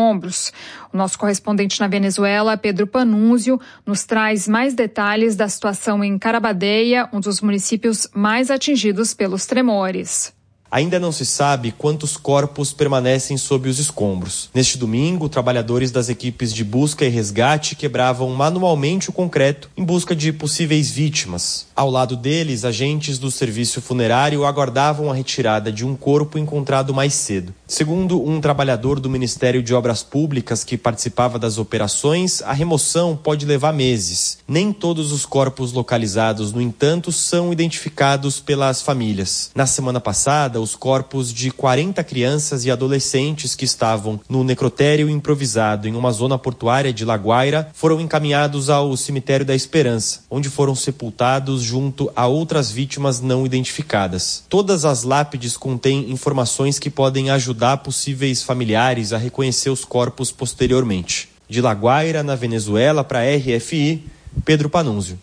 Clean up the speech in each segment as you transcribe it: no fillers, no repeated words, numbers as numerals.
escombros. O nosso correspondente na Venezuela, Pedro Panunzio, nos traz mais detalhes da situação em Carabadeia, um dos municípios mais atingidos pelos tremores. Ainda não se sabe quantos corpos permanecem sob os escombros. Neste domingo, trabalhadores das equipes de busca e resgate quebravam manualmente o concreto em busca de possíveis vítimas. Ao lado deles, agentes do serviço funerário aguardavam a retirada de um corpo encontrado mais cedo. Segundo um trabalhador do Ministério de Obras Públicas que participava das operações, a remoção pode levar meses. Nem todos os corpos localizados, no entanto, são identificados pelas famílias. Na semana passada, os corpos de 40 crianças e adolescentes que estavam no necrotério improvisado em uma zona portuária de La Guaira foram encaminhados ao Cemitério da Esperança, onde foram sepultados junto a outras vítimas não identificadas. Todas as lápides contêm informações que podem ajudar possíveis familiares a reconhecer os corpos posteriormente. De La Guaira, na Venezuela, para a RFI, Pedro Panunzio.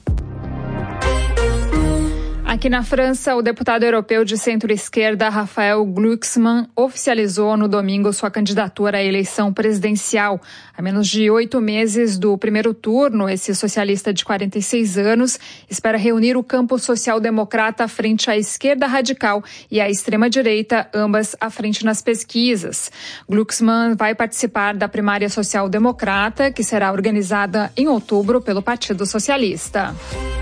Aqui na França, o deputado europeu de centro-esquerda, Raphael Glucksmann, oficializou no domingo sua candidatura à eleição presidencial. A menos de 8 meses do primeiro turno, esse socialista de 46 anos espera reunir o campo social-democrata frente à esquerda radical e à extrema-direita, ambas à frente nas pesquisas. Glucksmann vai participar da primária social-democrata, que será organizada em outubro pelo Partido Socialista.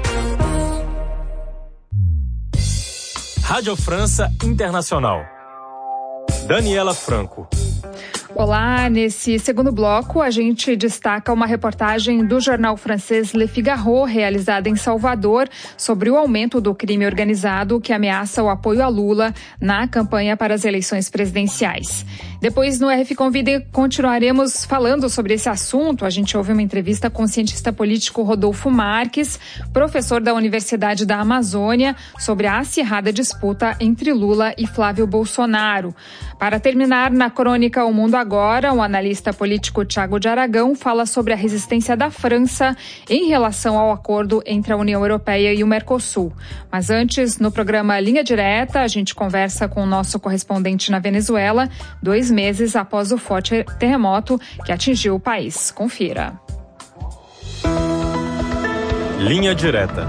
Rádio França Internacional. Daniela Franco. Olá, nesse segundo bloco a gente destaca uma reportagem do jornal francês Le Figaro, realizada em Salvador, sobre o aumento do crime organizado que ameaça o apoio a Lula na campanha para as eleições presidenciais. Depois, no RF Convida, continuaremos falando sobre esse assunto. A gente ouve uma entrevista com o cientista político Rodolfo Marques, professor da Universidade da Amazônia, sobre a acirrada disputa entre Lula e Flávio Bolsonaro. Para terminar, na crônica O Mundo Agora, o analista político Thiago de Aragão fala sobre a resistência da França em relação ao acordo entre a União Europeia e o Mercosul. Mas antes, no programa Linha Direta, a gente conversa com o nosso correspondente na Venezuela, 2 meses após o forte terremoto que atingiu o país. Confira. Linha Direta.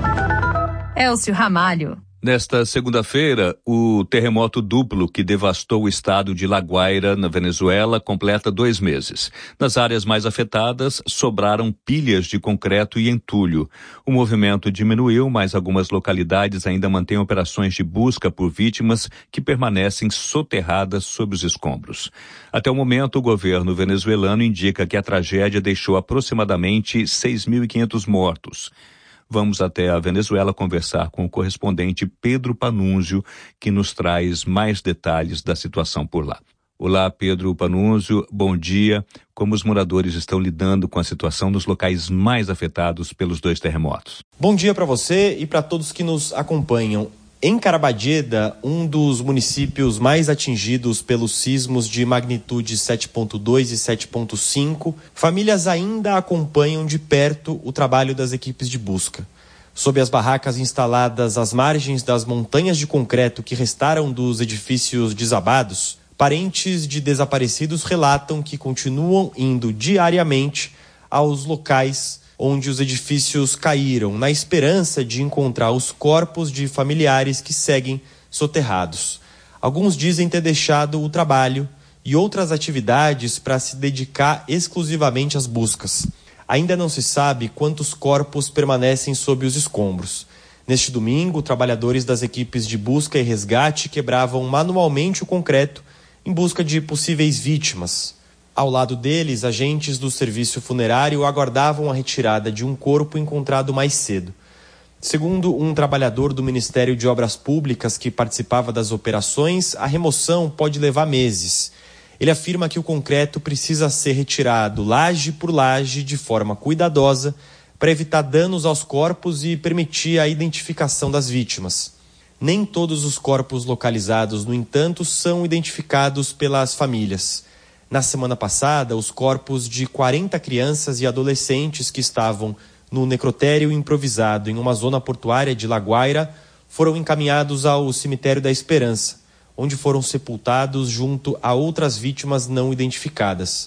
Elcio Ramalho. Nesta segunda-feira, o terremoto duplo que devastou o estado de La Guaira, na Venezuela, completa 2 meses. Nas áreas mais afetadas, sobraram pilhas de concreto e entulho. O movimento diminuiu, mas algumas localidades ainda mantêm operações de busca por vítimas que permanecem soterradas sob os escombros. Até o momento, o governo venezuelano indica que a tragédia deixou aproximadamente 6.500 mortos. Vamos até a Venezuela conversar com o correspondente Pedro Panunzio, que nos traz mais detalhes da situação por lá. Olá, Pedro Panunzio, bom dia. Como os moradores estão lidando com a situação nos locais mais afetados pelos 2 terremotos? Bom dia para você e para todos que nos acompanham. Em Carabadeira, um dos municípios mais atingidos pelos sismos de magnitude 7.2 e 7.5, famílias ainda acompanham de perto o trabalho das equipes de busca. Sob as barracas instaladas às margens das montanhas de concreto que restaram dos edifícios desabados, parentes de desaparecidos relatam que continuam indo diariamente aos locais onde os edifícios caíram, na esperança de encontrar os corpos de familiares que seguem soterrados. Alguns dizem ter deixado o trabalho e outras atividades para se dedicar exclusivamente às buscas. Ainda não se sabe quantos corpos permanecem sob os escombros. Neste domingo, trabalhadores das equipes de busca e resgate quebravam manualmente o concreto em busca de possíveis vítimas. Ao lado deles, agentes do serviço funerário aguardavam a retirada de um corpo encontrado mais cedo. Segundo um trabalhador do Ministério de Obras Públicas que participava das operações, a remoção pode levar meses. Ele afirma que o concreto precisa ser retirado laje por laje de forma cuidadosa para evitar danos aos corpos e permitir a identificação das vítimas. Nem todos os corpos localizados, no entanto, são identificados pelas famílias. Na semana passada, os corpos de 40 crianças e adolescentes que estavam no necrotério improvisado em uma zona portuária de La Guaira foram encaminhados ao Cemitério da Esperança, onde foram sepultados junto a outras vítimas não identificadas.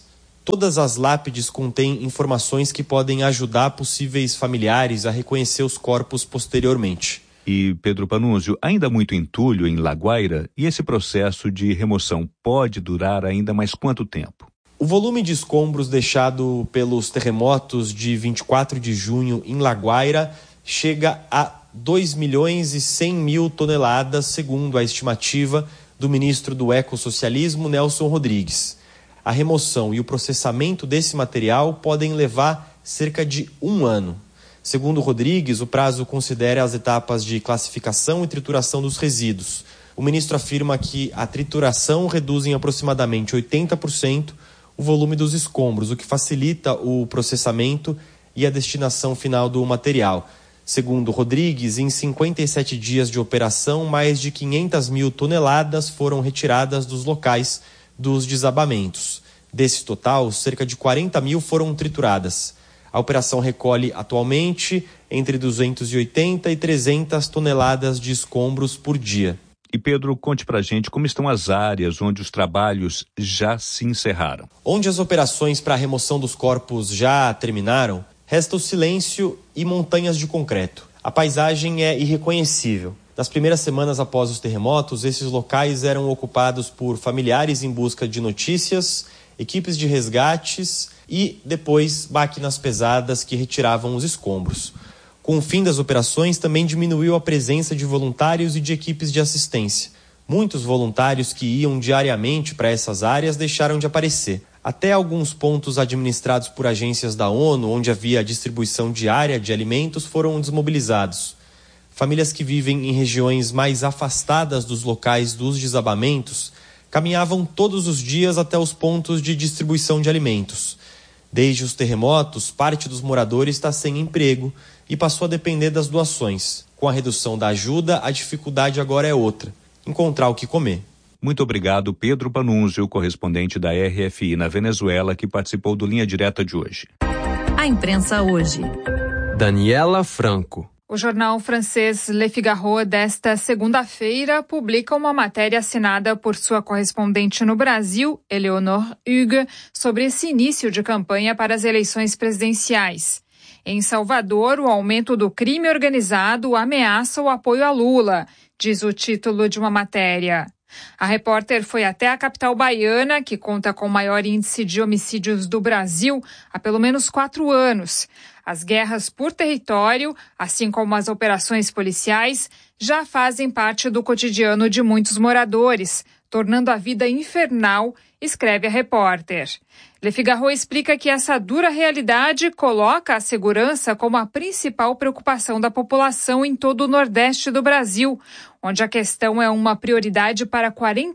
Todas as lápides contêm informações que podem ajudar possíveis familiares a reconhecer os corpos posteriormente. E, Pedro Panunzio, ainda muito entulho em Laguaira, e esse processo de remoção pode durar ainda mais quanto tempo? O volume de escombros deixado pelos terremotos de 24 de junho em Laguaira chega a 2.100.000 toneladas, segundo a estimativa do ministro do Ecossocialismo, Nelson Rodrigues. A remoção e o processamento desse material podem levar cerca de 1 ano. Segundo Rodrigues, o prazo considera as etapas de classificação e trituração dos resíduos. O ministro afirma que a trituração reduz em aproximadamente 80% o volume dos escombros, o que facilita o processamento e a destinação final do material. Segundo Rodrigues, em 57 dias de operação, mais de 500.000 toneladas foram retiradas dos locais dos desabamentos. Desse total, cerca de 40.000 foram trituradas. A operação recolhe atualmente entre 280 e 300 toneladas de escombros por dia. E Pedro, conte pra gente como estão as áreas onde os trabalhos já se encerraram. Onde as operações para a remoção dos corpos já terminaram, resta o silêncio e montanhas de concreto. A paisagem é irreconhecível. Nas primeiras semanas após os terremotos, esses locais eram ocupados por familiares em busca de notícias, equipes de resgates e, depois, máquinas pesadas que retiravam os escombros. Com o fim das operações, também diminuiu a presença de voluntários e de equipes de assistência. Muitos voluntários que iam diariamente para essas áreas deixaram de aparecer. Até alguns pontos administrados por agências da ONU, onde havia distribuição diária de alimentos, foram desmobilizados. Famílias que vivem em regiões mais afastadas dos locais dos desabamentos caminhavam todos os dias até os pontos de distribuição de alimentos. Desde os terremotos, parte dos moradores está sem emprego e passou a depender das doações. Com a redução da ajuda, a dificuldade agora é outra: encontrar o que comer. Muito obrigado, Pedro Panunzio, correspondente da RFI na Venezuela, que participou do Linha Direta de hoje. A imprensa hoje. Daniela Franco. O jornal francês Le Figaro desta segunda-feira publica uma matéria assinada por sua correspondente no Brasil, Eleonore Hugues, sobre esse início de campanha para as eleições presidenciais. Em Salvador, o aumento do crime organizado ameaça o apoio a Lula, diz o título de uma matéria. A repórter foi até a capital baiana, que conta com o maior índice de homicídios do Brasil há pelo menos 4 anos. As guerras por território, assim como as operações policiais, já fazem parte do cotidiano de muitos moradores, tornando a vida infernal, escreve a repórter. Le Figaro explica que essa dura realidade coloca a segurança como a principal preocupação da população em todo o Nordeste do Brasil, onde a questão é uma prioridade para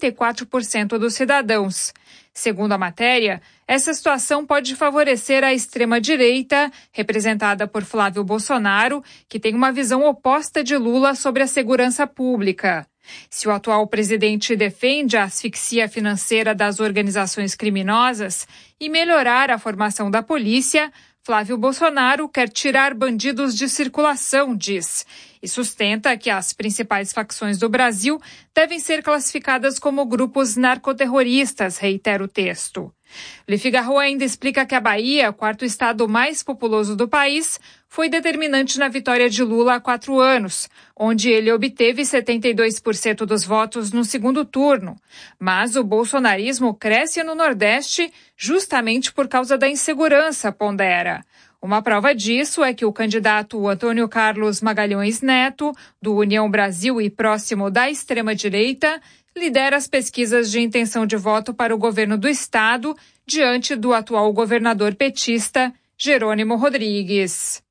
44% dos cidadãos. Segundo a matéria, essa situação pode favorecer a extrema-direita, representada por Flávio Bolsonaro, que tem uma visão oposta de Lula sobre a segurança pública. Se o atual presidente defende a asfixia financeira das organizações criminosas e melhorar a formação da polícia, Flávio Bolsonaro quer tirar bandidos de circulação, diz, e sustenta que as principais facções do Brasil devem ser classificadas como grupos narcoterroristas, reitera o texto. Le Figaro ainda explica que a Bahia, quarto estado mais populoso do país, foi determinante na vitória de Lula há 4 anos, onde ele obteve 72% dos votos no segundo turno. Mas o bolsonarismo cresce no Nordeste justamente por causa da insegurança, pondera. Uma prova disso é que o candidato Antônio Carlos Magalhães Neto, do União Brasil e próximo da extrema-direita, lidera as pesquisas de intenção de voto para o governo do estado, diante do atual governador petista, Jerônimo Rodrigues.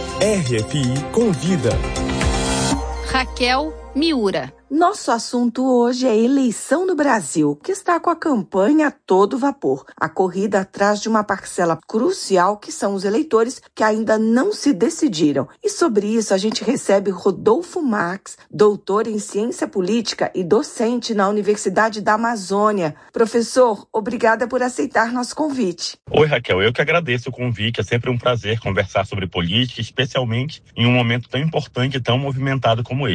RFI Convida. Raquel Miura. Nosso assunto hoje é a eleição no Brasil, que está com a campanha a todo vapor. A corrida atrás de uma parcela crucial que são os eleitores que ainda não se decidiram. E sobre isso a gente recebe Rodolfo Marques, doutor em ciência política e docente na Universidade da Amazônia. Professor, obrigada por aceitar nosso convite. Oi, Raquel, eu que agradeço o convite. É sempre um prazer conversar sobre política, especialmente em um momento tão importante e tão movimentado como este.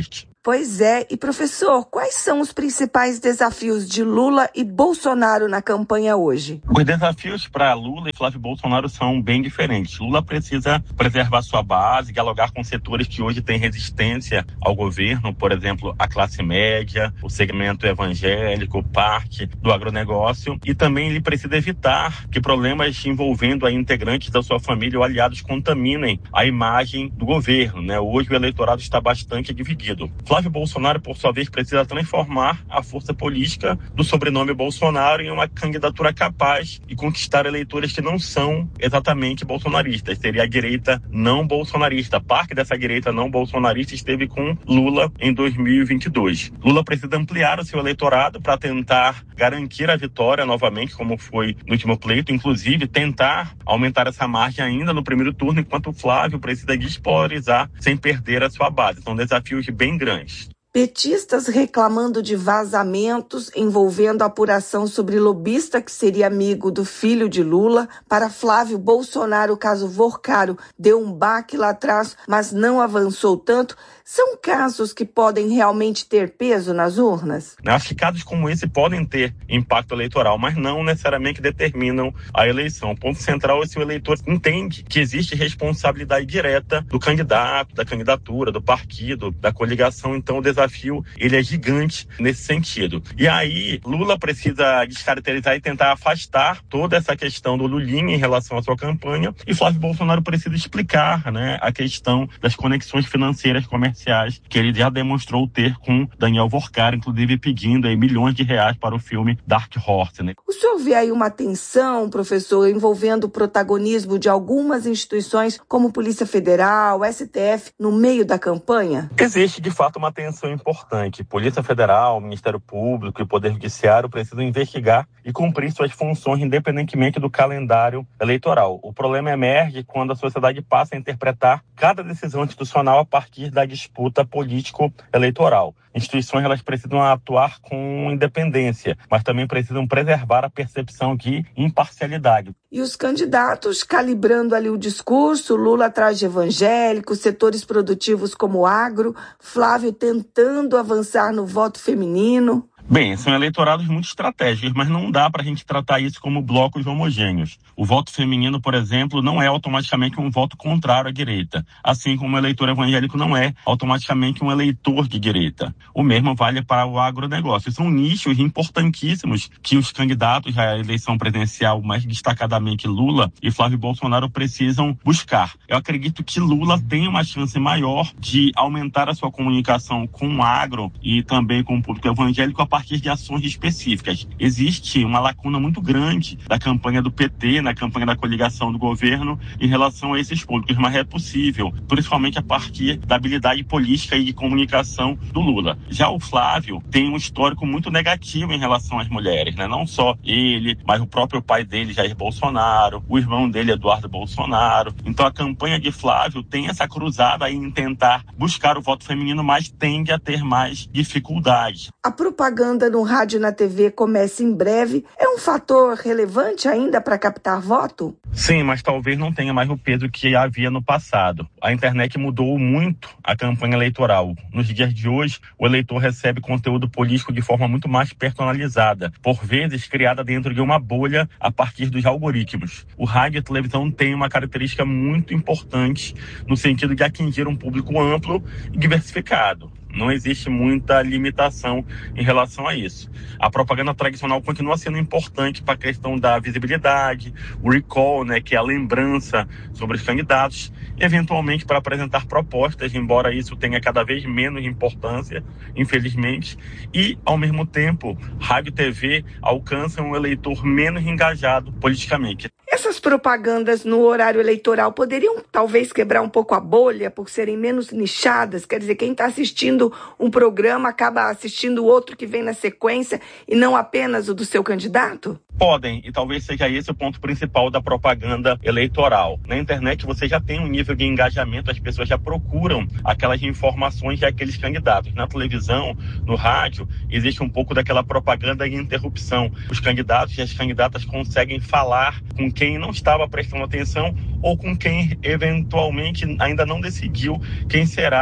Pois é, e professor, quais são os principais desafios de Lula e Bolsonaro na campanha hoje? Os desafios para Lula e Flávio Bolsonaro são bem diferentes. Lula precisa preservar sua base, dialogar com setores que hoje têm resistência ao governo, por exemplo, a classe média, o segmento evangélico, parte do agronegócio, e também ele precisa evitar que problemas envolvendo integrantes da sua família ou aliados contaminem a imagem do governo, né? Hoje o eleitorado está bastante dividido. Flávio Bolsonaro, por sua vez, precisa transformar a força política do sobrenome Bolsonaro em uma candidatura capaz de conquistar eleitores que não são exatamente bolsonaristas. Seria a direita não bolsonarista. Parte dessa direita não bolsonarista esteve com Lula em 2022. Lula precisa ampliar o seu eleitorado para tentar garantir a vitória novamente, como foi no último pleito, inclusive tentar aumentar essa margem ainda no primeiro turno, enquanto o Flávio precisa despolarizar sem perder a sua base. São desafios bem grandes. Petistas reclamando de vazamentos envolvendo a apuração sobre lobista que seria amigo do filho de Lula. Para Flávio Bolsonaro, o caso Vorcaro deu um baque lá atrás, mas não avançou tanto. São casos que podem realmente ter peso nas urnas? Acho que casos como esse podem ter impacto eleitoral, mas não necessariamente determinam a eleição. O ponto central é se o eleitor entende que existe responsabilidade direta do candidato, da candidatura, do partido, da coligação. Então o desafio ele é gigante nesse sentido. E aí Lula precisa descaracterizar e tentar afastar toda essa questão do Lulinha em relação à sua campanha, e Flávio Bolsonaro precisa explicar, né, a questão das conexões financeiras comerciais que ele já demonstrou ter com Daniel Vorcaro, inclusive pedindo aí milhões de reais para o filme Dark Horse, né? O senhor vê aí uma tensão, professor, envolvendo o protagonismo de algumas instituições como Polícia Federal, STF, no meio da campanha? Existe, de fato, uma tensão importante. Polícia Federal, Ministério Público e Poder Judiciário precisam investigar e cumprir suas funções independentemente do calendário eleitoral. O problema emerge quando a sociedade passa a interpretar cada decisão institucional a partir da disputa político-eleitoral. Instituições elas precisam atuar com independência, mas também precisam preservar a percepção de imparcialidade. E os candidatos calibrando ali o discurso, Lula atrás de evangélicos, setores produtivos como o agro, Flávio tentando avançar no voto feminino. Bem, são eleitorados muito estratégicos, mas não dá para a gente tratar isso como blocos homogêneos. O voto feminino, por exemplo, não é automaticamente um voto contrário à direita, assim como o eleitor evangélico não é automaticamente um eleitor de direita. O mesmo vale para o agronegócio. São nichos importantíssimos que os candidatos à eleição presidencial, mais destacadamente Lula e Flávio Bolsonaro, precisam buscar. Eu acredito que Lula tem uma chance maior de aumentar a sua comunicação com o agro e também com o público evangélico a partir de ações específicas. Existe uma lacuna muito grande da campanha do PT, na campanha da coligação do governo, em relação a esses públicos, mas é possível, principalmente a partir da habilidade política e de comunicação do Lula. Já o Flávio tem um histórico muito negativo em relação às mulheres, né? Não só ele, mas o próprio pai dele, Jair Bolsonaro, o irmão dele, Eduardo Bolsonaro. Então a campanha de Flávio tem essa cruzada aí em tentar buscar o voto feminino, mas tende a ter mais dificuldade. A propaganda no rádio e na TV começa em breve. É um fator relevante ainda para captar voto? Sim, mas talvez não tenha mais o peso que havia no passado. A internet mudou muito a campanha eleitoral. Nos dias de hoje, o eleitor recebe conteúdo político de forma muito mais personalizada, por vezes criada dentro de uma bolha a partir dos algoritmos. O rádio e a televisão têm uma característica muito importante no sentido de atingir um público amplo e diversificado. Não existe muita limitação em relação a isso. A propaganda tradicional continua sendo importante para a questão da visibilidade, o recall, né, que é a lembrança sobre os candidatos, e eventualmente para apresentar propostas, embora isso tenha cada vez menos importância, infelizmente, e, ao mesmo tempo, rádio e TV alcançam um eleitor menos engajado politicamente. Essas propagandas no horário eleitoral poderiam talvez quebrar um pouco a bolha por serem menos nichadas? Quer dizer, quem está assistindo um programa acaba assistindo outro que vem na sequência e não apenas o do seu candidato? Podem, e talvez seja esse o ponto principal da propaganda eleitoral. Na internet você já tem um nível de engajamento, as pessoas já procuram aquelas informações de aqueles candidatos. Na televisão, no rádio, existe um pouco daquela propaganda de interrupção. Os candidatos e as candidatas conseguem falar com quem não estava prestando atenção ou com quem eventualmente ainda não decidiu quem será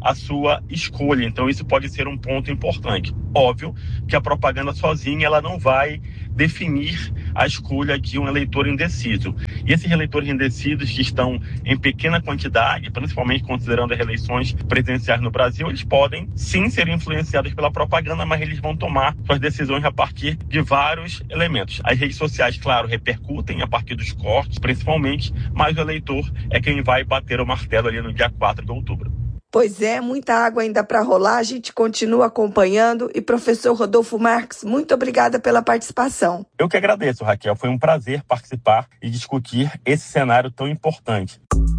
a sua escolha. Então isso pode ser um ponto importante. Óbvio que a propaganda sozinha ela não vai definir a escolha de um eleitor indeciso. E esses eleitores indecisos que estão em pequena quantidade, principalmente considerando as eleições presidenciais no Brasil, eles podem sim ser influenciados pela propaganda, mas eles vão tomar suas decisões a partir de vários elementos. As redes sociais, claro, repercutem a partir dos cortes, principalmente, mas o eleitor é quem vai bater o martelo ali no dia 4 de outubro. Pois é, muita água ainda para rolar, a gente continua acompanhando. E professor Rodolfo Marques, muito obrigada pela participação. Eu que agradeço, Raquel. Foi um prazer participar e discutir esse cenário tão importante.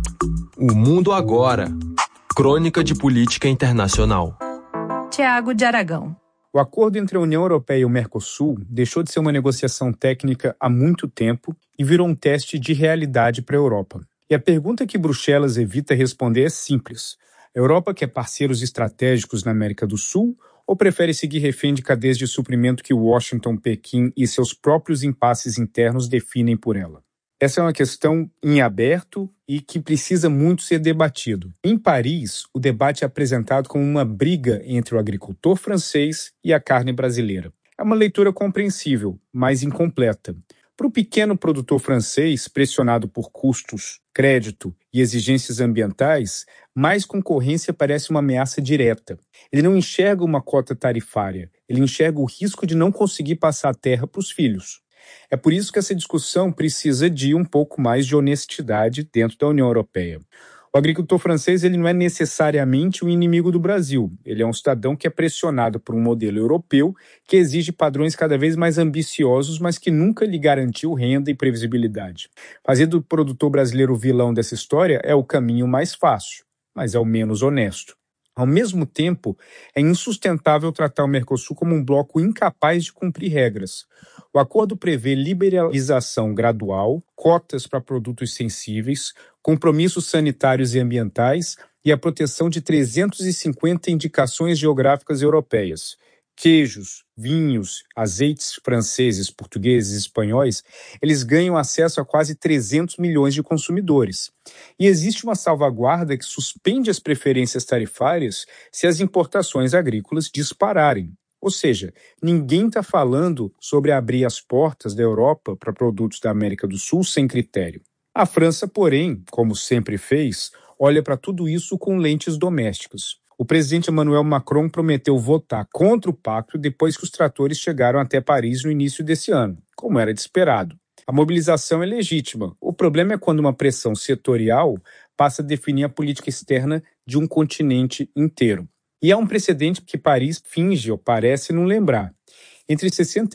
O Mundo Agora. Crônica de Política Internacional. Tiago de Aragão. O acordo entre a União Europeia e o Mercosul deixou de ser uma negociação técnica há muito tempo e virou um teste de realidade para a Europa. E a pergunta que Bruxelas evita responder é simples. A Europa quer parceiros estratégicos na América do Sul ou prefere seguir refém de cadeias de suprimento que Washington, Pequim e seus próprios impasses internos definem por ela? Essa é uma questão em aberto e que precisa muito ser debatido. Em Paris, o debate é apresentado como uma briga entre o agricultor francês e a carne brasileira. É uma leitura compreensível, mas incompleta. Para o pequeno produtor francês, pressionado por custos, crédito e exigências ambientais, mais concorrência parece uma ameaça direta. Ele não enxerga uma cota tarifária, ele enxerga o risco de não conseguir passar a terra para os filhos. É por isso que essa discussão precisa de um pouco mais de honestidade dentro da União Europeia. O agricultor francês ele não é necessariamente um inimigo do Brasil. Ele é um cidadão que é pressionado por um modelo europeu que exige padrões cada vez mais ambiciosos, mas que nunca lhe garantiu renda e previsibilidade. Fazer do produtor brasileiro o vilão dessa história é o caminho mais fácil, mas é o menos honesto. Ao mesmo tempo, é insustentável tratar o Mercosul como um bloco incapaz de cumprir regras. O acordo prevê liberalização gradual, cotas para produtos sensíveis, compromissos sanitários e ambientais e a proteção de 350 indicações geográficas europeias. Queijos, vinhos, azeites franceses, portugueses e espanhóis, eles ganham acesso a quase 300 milhões de consumidores. E existe uma salvaguarda que suspende as preferências tarifárias se as importações agrícolas dispararem. Ou seja, ninguém está falando sobre abrir as portas da Europa para produtos da América do Sul sem critério. A França, porém, como sempre fez, olha para tudo isso com lentes domésticas. O presidente Emmanuel Macron prometeu votar contra o pacto depois que os tratores chegaram até Paris no início desse ano, como era de esperado. A mobilização é legítima. O problema é quando uma pressão setorial passa a definir a política externa de um continente inteiro. E há um precedente que Paris finge ou parece não lembrar. Entre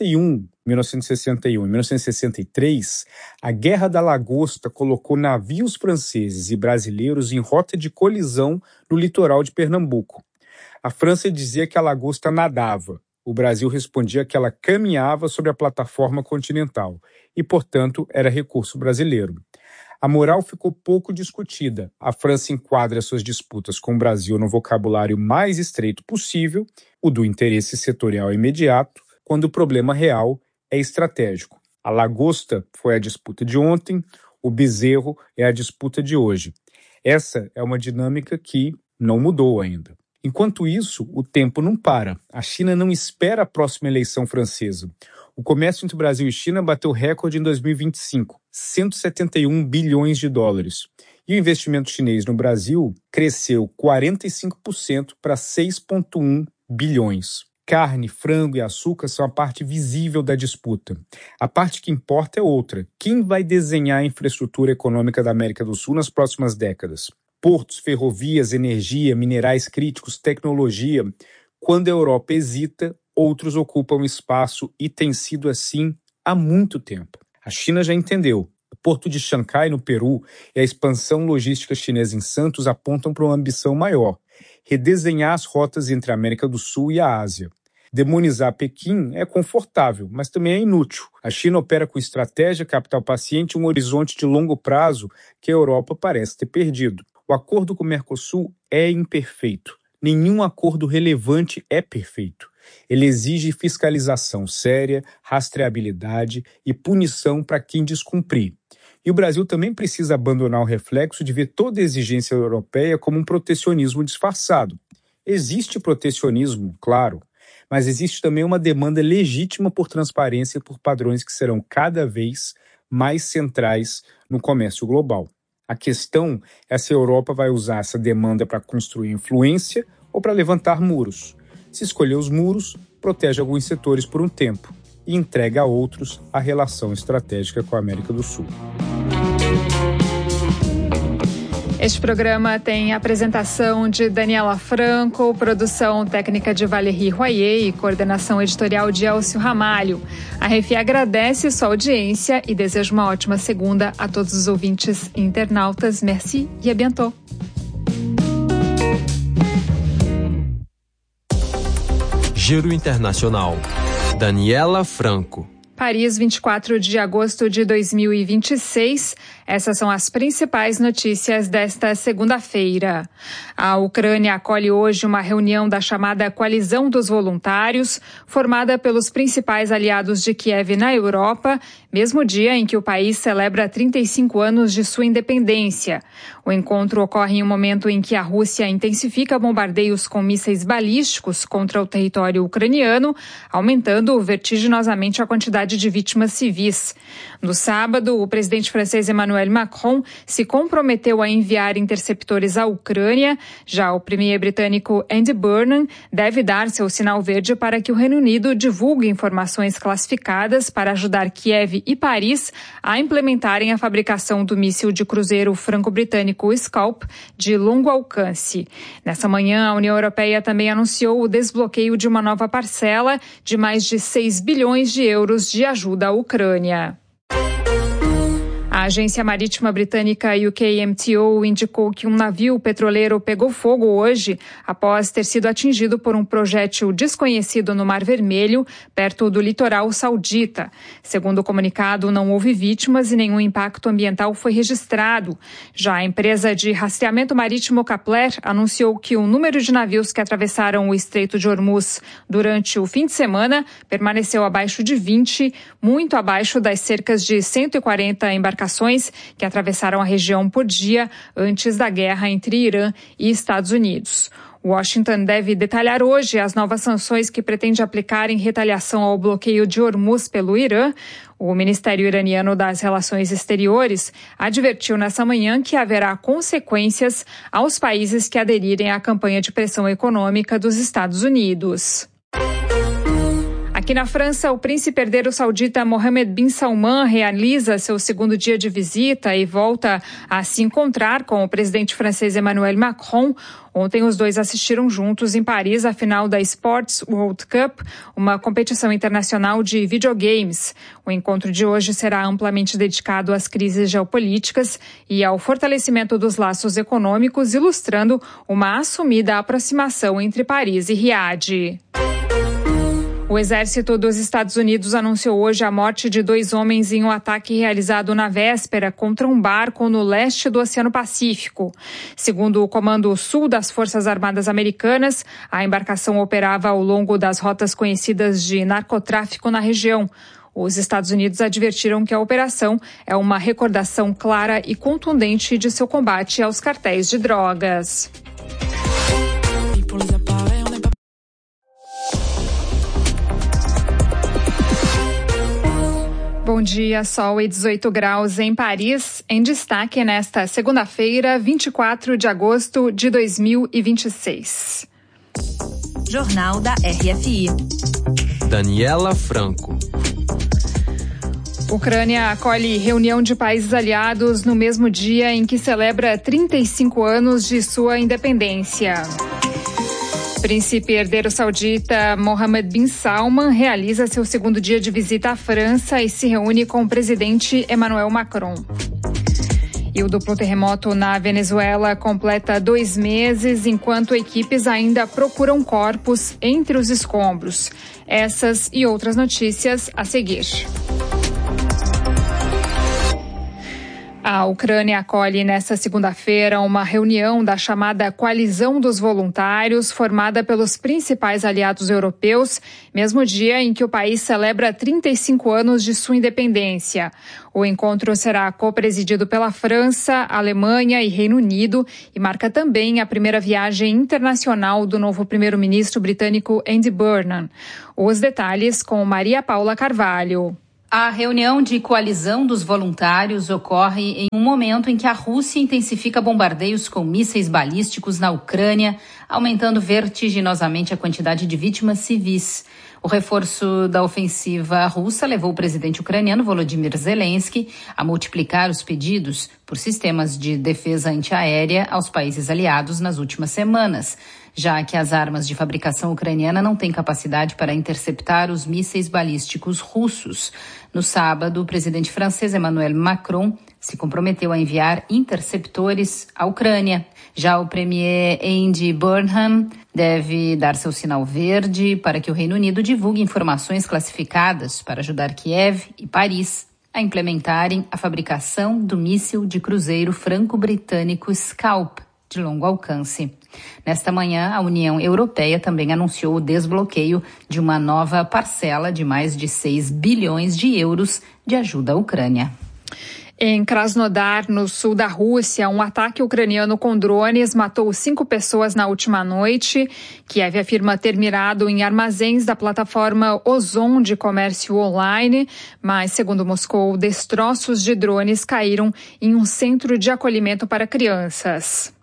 1961 e 1963, a Guerra da Lagosta colocou navios franceses e brasileiros em rota de colisão no litoral de Pernambuco. A França dizia que a lagosta nadava. O Brasil respondia que ela caminhava sobre a plataforma continental e, portanto, era recurso brasileiro. A moral ficou pouco discutida. A França enquadra suas disputas com o Brasil no vocabulário mais estreito possível, o do interesse setorial imediato, quando o problema real é estratégico. A lagosta foi a disputa de ontem, o bezerro é a disputa de hoje. Essa é uma dinâmica que não mudou ainda. Enquanto isso, o tempo não para. A China não espera a próxima eleição francesa. O comércio entre Brasil e China bateu recorde em 2025, 171 bilhões de dólares. E o investimento chinês no Brasil cresceu 45% para 6,1 bilhões. Carne, frango e açúcar são a parte visível da disputa. A parte que importa é outra. Quem vai desenhar a infraestrutura econômica da América do Sul nas próximas décadas? Portos, ferrovias, energia, minerais críticos, tecnologia. Quando a Europa hesita, outros ocupam espaço e tem sido assim há muito tempo. A China já entendeu. O porto de Xangai, no Peru, e a expansão logística chinesa em Santos apontam para uma ambição maior: redesenhar as rotas entre a América do Sul e a Ásia. Demonizar Pequim é confortável, mas também é inútil. A China opera com estratégia, capital paciente e um horizonte de longo prazo que a Europa parece ter perdido. O acordo com o Mercosul é imperfeito. Nenhum acordo relevante é perfeito. Ele exige fiscalização séria, rastreabilidade e punição para quem descumprir. E o Brasil também precisa abandonar o reflexo de ver toda a exigência europeia como um protecionismo disfarçado. Existe protecionismo, claro, mas existe também uma demanda legítima por transparência e por padrões que serão cada vez mais centrais no comércio global. A questão é se a Europa vai usar essa demanda para construir influência ou para levantar muros. Se escolher os muros, protege alguns setores por um tempo e entrega a outros a relação estratégica com a América do Sul. Este programa tem apresentação de Daniela Franco, produção técnica de Valérie Royer e coordenação editorial de Elcio Ramalho. A RFI agradece sua audiência e deseja uma ótima segunda a todos os ouvintes e internautas. Merci e à bientôt. Giro Internacional. Daniela Franco. Paris, 24 de agosto de 2026. Essas são as principais notícias desta segunda-feira. A Ucrânia acolhe hoje uma reunião da chamada Coalizão dos Voluntários, formada pelos principais aliados de Kiev na Europa, mesmo dia em que o país celebra 35 anos de sua independência. O encontro ocorre em um momento em que a Rússia intensifica bombardeios com mísseis balísticos contra o território ucraniano, aumentando vertiginosamente a quantidade de vítimas civis. No sábado, o presidente francês Emmanuel Macron se comprometeu a enviar interceptores à Ucrânia. Já o premier britânico Andy Burnham deve dar seu sinal verde para que o Reino Unido divulgue informações classificadas para ajudar Kiev e Paris a implementarem a fabricação do míssil de cruzeiro franco-britânico Scalp de longo alcance. Nessa manhã, a União Europeia também anunciou o desbloqueio de uma nova parcela de mais de 6 bilhões de euros de ajuda à Ucrânia. A agência marítima britânica UKMTO indicou que um navio petroleiro pegou fogo hoje após ter sido atingido por um projétil desconhecido no Mar Vermelho, perto do litoral saudita. Segundo o comunicado, não houve vítimas e nenhum impacto ambiental foi registrado. Já a empresa de rastreamento marítimo Kepler anunciou que o número de navios que atravessaram o Estreito de Hormuz durante o fim de semana permaneceu abaixo de 20, muito abaixo das cerca de 140 embarcações que atravessaram a região por dia antes da guerra entre Irã e Estados Unidos. Washington deve detalhar hoje as novas sanções que pretende aplicar em retaliação ao bloqueio de Hormuz pelo Irã. O Ministério Iraniano das Relações Exteriores advertiu nessa manhã que haverá consequências aos países que aderirem à campanha de pressão econômica dos Estados Unidos. Aqui na França, o príncipe herdeiro saudita Mohammed bin Salman realiza seu segundo dia de visita e volta a se encontrar com o presidente francês Emmanuel Macron. Ontem, os dois assistiram juntos em Paris a final da Sports World Cup, uma competição internacional de videogames. O encontro de hoje será amplamente dedicado às crises geopolíticas e ao fortalecimento dos laços econômicos, ilustrando uma assumida aproximação entre Paris e Riad. O exército dos Estados Unidos anunciou hoje a morte de 2 homens em um ataque realizado na véspera contra um barco no leste do Oceano Pacífico. Segundo o Comando Sul das Forças Armadas Americanas, a embarcação operava ao longo das rotas conhecidas de narcotráfico na região. Os Estados Unidos advertiram que a operação é uma recordação clara e contundente de seu combate aos cartéis de drogas. Bom dia, sol e 18 graus em Paris. Em destaque nesta segunda-feira, 24 de agosto de 2026. Jornal da RFI. Daniela Franco. Ucrânia acolhe reunião de países aliados no mesmo dia em que celebra 35 anos de sua independência. Príncipe herdeiro saudita Mohammed bin Salman realiza seu segundo dia de visita à França e se reúne com o presidente Emmanuel Macron. E o duplo terremoto na Venezuela completa 2 meses, enquanto equipes ainda procuram corpos entre os escombros. Essas e outras notícias a seguir. A Ucrânia acolhe nesta segunda-feira uma reunião da chamada Coalizão dos Voluntários, formada pelos principais aliados europeus, mesmo dia em que o país celebra 35 anos de sua independência. O encontro será co-presidido pela França, Alemanha e Reino Unido e marca também a primeira viagem internacional do novo primeiro-ministro britânico Andy Burnham. Os detalhes com Maria Paula Carvalho. A reunião de coalizão dos voluntários ocorre em um momento em que a Rússia intensifica bombardeios com mísseis balísticos na Ucrânia, aumentando vertiginosamente a quantidade de vítimas civis. O reforço da ofensiva russa levou o presidente ucraniano Volodymyr Zelensky a multiplicar os pedidos por sistemas de defesa antiaérea aos países aliados nas últimas semanas, já que as armas de fabricação ucraniana não têm capacidade para interceptar os mísseis balísticos russos. No sábado, o presidente francês Emmanuel Macron se comprometeu a enviar interceptores à Ucrânia. Já o premier Andy Burnham deve dar seu sinal verde para que o Reino Unido divulgue informações classificadas para ajudar Kiev e Paris a implementarem a fabricação do míssil de cruzeiro franco-britânico Scalp, de longo alcance. Nesta manhã, a União Europeia também anunciou o desbloqueio de uma nova parcela de mais de 6 bilhões de euros de ajuda à Ucrânia. Em Krasnodar, no sul da Rússia, um ataque ucraniano com drones matou 5 pessoas na última noite. Kiev afirma ter mirado em armazéns da plataforma Ozon de comércio online, mas, segundo Moscou, destroços de drones caíram em um centro de acolhimento para crianças.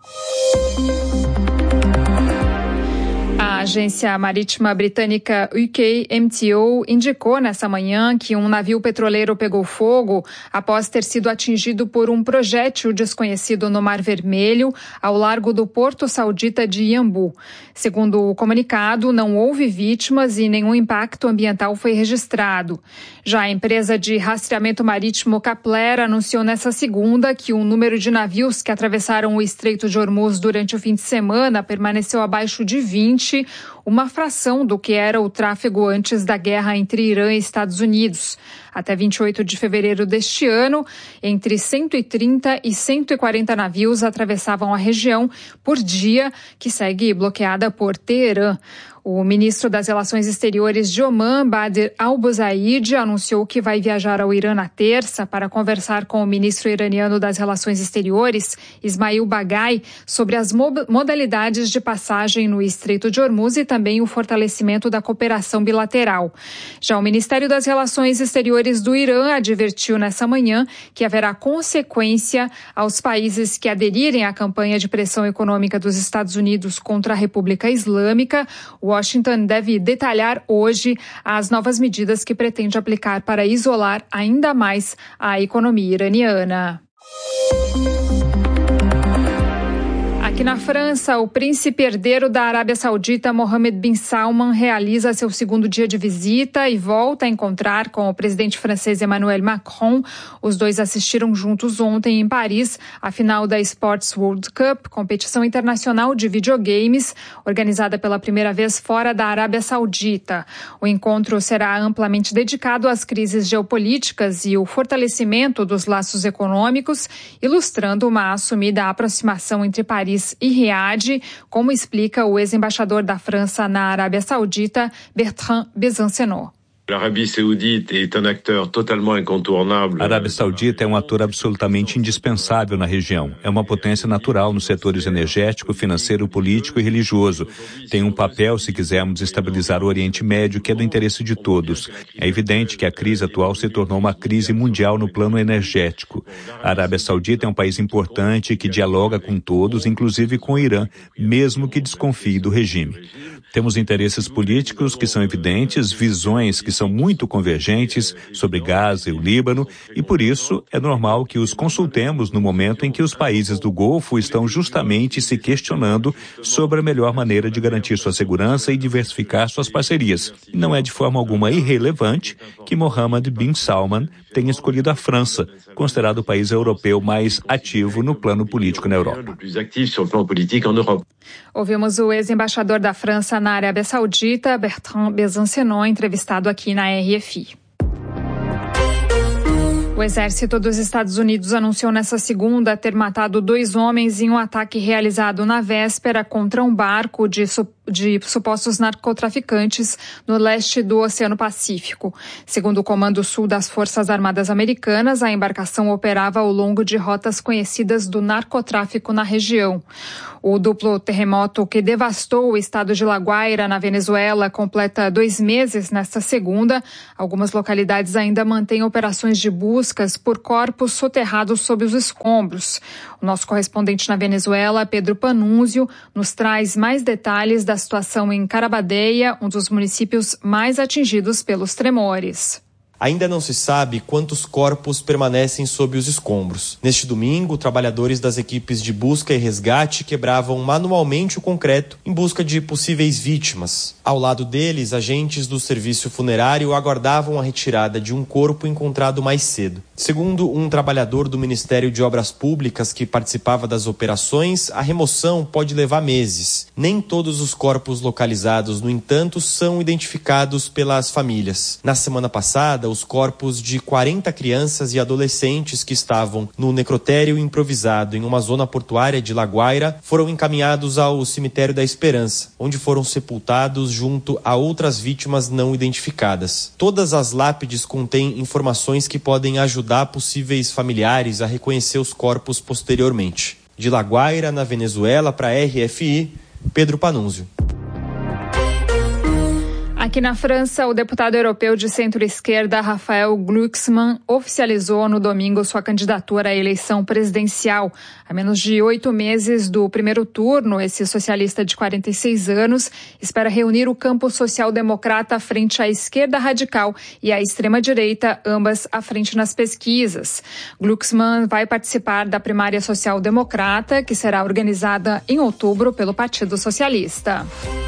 A agência marítima britânica UKMTO indicou nessa manhã que um navio petroleiro pegou fogo após ter sido atingido por um projétil desconhecido no Mar Vermelho, ao largo do porto saudita de Yanbu. Segundo o comunicado, não houve vítimas e nenhum impacto ambiental foi registrado. Já a empresa de rastreamento marítimo Kepler anunciou nessa segunda que o número de navios que atravessaram o Estreito de Hormuz durante o fim de semana permaneceu abaixo de 20, uma fração do que era o tráfego antes da guerra entre Irã e Estados Unidos. Até 28 de fevereiro deste ano, entre 130 e 140 navios atravessavam a região por dia, que segue bloqueada por Teherã. O ministro das Relações Exteriores de Omã, Badr al-Buzaid, anunciou que vai viajar ao Irã na terça para conversar com o ministro iraniano das Relações Exteriores, Ismail Baghai, sobre as modalidades de passagem no Estreito de Hormuz e também o fortalecimento da cooperação bilateral. Já o Ministério das Relações Exteriores do Irã advertiu nessa manhã que haverá consequência aos países que aderirem à campanha de pressão econômica dos Estados Unidos contra a República Islâmica. Washington deve detalhar hoje as novas medidas que pretende aplicar para isolar ainda mais a economia iraniana. Aqui na França, o príncipe herdeiro da Arábia Saudita, Mohammed bin Salman, realiza seu segundo dia de visita e volta a encontrar com o presidente francês Emmanuel Macron. Os dois assistiram juntos ontem em Paris a final da Sports World Cup, competição internacional de videogames, organizada pela primeira vez fora da Arábia Saudita. O encontro será amplamente dedicado às crises geopolíticas e o fortalecimento dos laços econômicos, ilustrando uma assumida aproximação entre Paris e Riad, como explica o ex-embaixador da França na Arábia Saudita, Bertrand Besancenot. A Arábia Saudita é um ator absolutamente indispensável na região. É uma potência natural nos setores energético, financeiro, político e religioso. Tem um papel, se quisermos estabilizar o Oriente Médio, que é do interesse de todos. É evidente que a crise atual se tornou uma crise mundial no plano energético. A Arábia Saudita é um país importante que dialoga com todos, inclusive com o Irã, mesmo que desconfie do regime. Temos interesses políticos que são evidentes, visões que são muito convergentes sobre Gaza e o Líbano, e por isso é normal que os consultemos no momento em que os países do Golfo estão justamente se questionando sobre a melhor maneira de garantir sua segurança e diversificar suas parcerias. E não é de forma alguma irrelevante que Mohammed bin Salman tenha escolhido a França, considerado o país europeu mais ativo no plano político na Europa. Ouvimos o ex-embaixador da França na Arábia Saudita, Bertrand Besancenot, entrevistado aqui na RFI. O exército dos Estados Unidos anunciou nesta segunda ter matado 2 homens em um ataque realizado na véspera contra um barco de supostos narcotraficantes no leste do Oceano Pacífico. Segundo o Comando Sul das Forças Armadas Americanas, a embarcação operava ao longo de rotas conhecidas do narcotráfico na região. O duplo terremoto que devastou o estado de La Guaira, na Venezuela, completa 2 meses nesta segunda. Algumas localidades ainda mantêm operações de buscas por corpos soterrados sob os escombros. O nosso correspondente na Venezuela, Pedro Panunzio, nos traz mais detalhes da situação em Carabadeia, um dos municípios mais atingidos pelos tremores. Ainda não se sabe quantos corpos permanecem sob os escombros. Neste domingo, trabalhadores das equipes de busca e resgate quebravam manualmente o concreto em busca de possíveis vítimas. Ao lado deles, agentes do serviço funerário aguardavam a retirada de um corpo encontrado mais cedo. Segundo um trabalhador do Ministério de Obras Públicas que participava das operações, a remoção pode levar meses. Nem todos os corpos localizados, no entanto, são identificados pelas famílias. Na semana passada, os corpos de 40 crianças e adolescentes que estavam no necrotério improvisado em uma zona portuária de La Guaira foram encaminhados ao Cemitério da Esperança, onde foram sepultados junto a outras vítimas não identificadas. Todas as lápides contêm informações que podem ajudar possíveis familiares a reconhecer os corpos posteriormente. De La Guaira, na Venezuela, para a RFI, Pedro Panunzio. Aqui na França, o deputado europeu de centro-esquerda, Raphael Glucksmann, oficializou no domingo sua candidatura à eleição presidencial. A menos de 8 meses do primeiro turno, esse socialista de 46 anos espera reunir o campo social-democrata frente à esquerda radical e à extrema-direita, ambas à frente nas pesquisas. Glucksmann vai participar da primária social-democrata, que será organizada em outubro pelo Partido Socialista.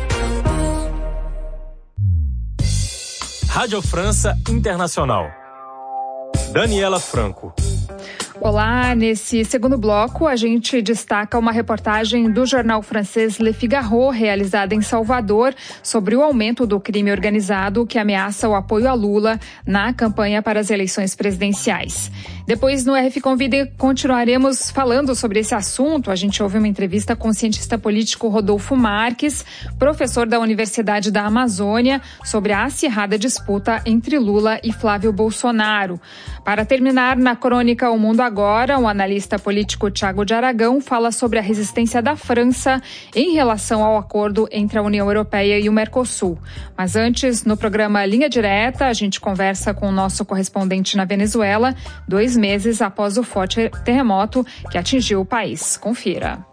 Rádio França Internacional. Daniela Franco. Olá, nesse segundo bloco a gente destaca uma reportagem do jornal francês Le Figaro, realizada em Salvador, sobre o aumento do crime organizado que ameaça o apoio a Lula na campanha para as eleições presidenciais. Depois, no RF Convida, continuaremos falando sobre esse assunto. A gente ouve uma entrevista com o cientista político Rodolfo Marques, professor da Universidade da Amazônia, sobre a acirrada disputa entre Lula e Flávio Bolsonaro. Para terminar, na crônica O Mundo Agora, o analista político Thiago de Aragão fala sobre a resistência da França em relação ao acordo entre a União Europeia e o Mercosul. Mas antes, no programa Linha Direta, a gente conversa com o nosso correspondente na Venezuela, 2 meses após o forte terremoto que atingiu o país. Confira.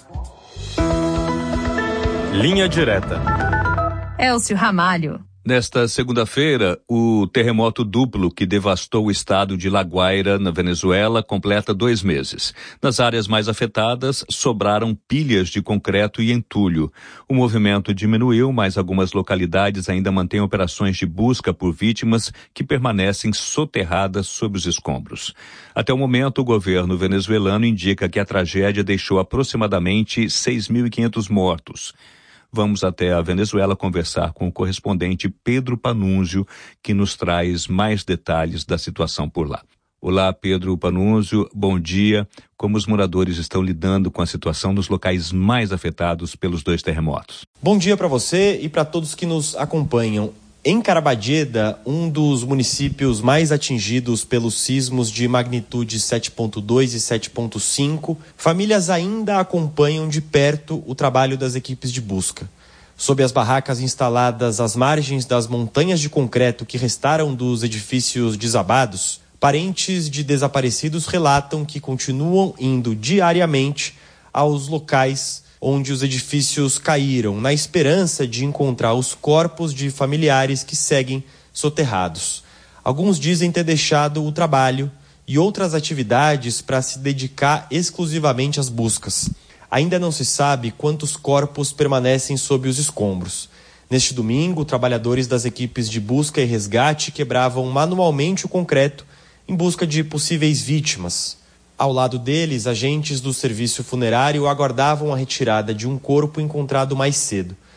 Linha Direta. Elcio Ramalho. Nesta segunda-feira, o terremoto duplo que devastou o estado de La Guaira, na Venezuela, completa 2 meses. Nas áreas mais afetadas, sobraram pilhas de concreto e entulho. O movimento diminuiu, mas algumas localidades ainda mantêm operações de busca por vítimas que permanecem soterradas sob os escombros. Até o momento, o governo venezuelano indica que a tragédia deixou aproximadamente 6.500 mortos. Vamos até a Venezuela conversar com o correspondente Pedro Panunzio, que nos traz mais detalhes da situação por lá. Olá, Pedro Panunzio, bom dia. Como os moradores estão lidando com a situação nos locais mais afetados pelos 2 terremotos? Bom dia para você e para todos que nos acompanham. Em Carabadeira, um dos municípios mais atingidos pelos sismos de magnitude 7.2 e 7.5, famílias ainda acompanham de perto o trabalho das equipes de busca. Sob as barracas instaladas às margens das montanhas de concreto que restaram dos edifícios desabados, parentes de desaparecidos relatam que continuam indo diariamente aos locais onde os edifícios caíram, na esperança de encontrar os corpos de familiares que seguem soterrados. Alguns dizem ter deixado o trabalho e outras atividades para se dedicar exclusivamente às buscas. Ainda não se sabe quantos corpos permanecem sob os escombros. Neste domingo, trabalhadores das equipes de busca e resgate quebravam manualmente o concreto em busca de possíveis vítimas. Ao lado deles, agentes do serviço funerário aguardavam a retirada de um corpo encontrado mais cedo.